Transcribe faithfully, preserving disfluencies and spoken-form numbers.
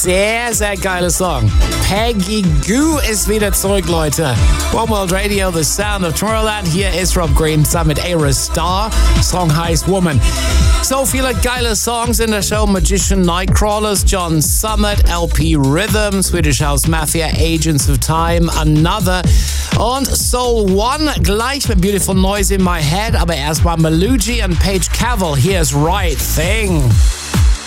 Sehr, sehr geiler Song. Peggy Gou ist wieder zurück, Leute. One World Radio, the sound of Tomorrowland. Hier ist Rob Green zusammen mit Ayra Starr. Song heißt Woman. So viele geile Songs in der Show. Magician, Nightcrawlers, John Summit, L P Rhythm, Swedish House Mafia, Agents of Time, Another und Soul One. Gleich mit Beautiful Noise in My Head. Aber erstmal Maluji und Paige Cavell. Here's Right Thing.